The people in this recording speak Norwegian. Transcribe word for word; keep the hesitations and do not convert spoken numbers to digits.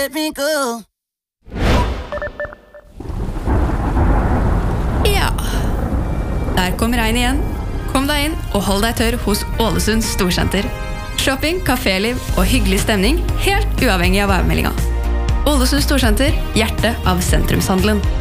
Let me go. Ja, der kom regn igjen. Kom deg inn og hold deg tørr hos Ålesund Storsenter. Shopping, kaféliv og hyggelig stemning, helt uavhengig av værmeldinga. Ålesund Storsenter, hjertet av sentrumshandelen.